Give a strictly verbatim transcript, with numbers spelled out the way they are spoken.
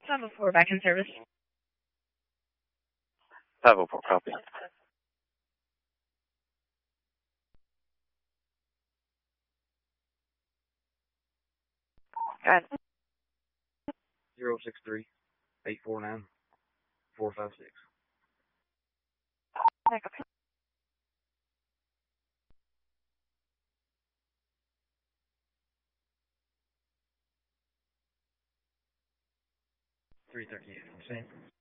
five oh four back in service. five oh four, copy. Got it. zero six three, eight four nine, four five six. Back up. three thirty-eight, same.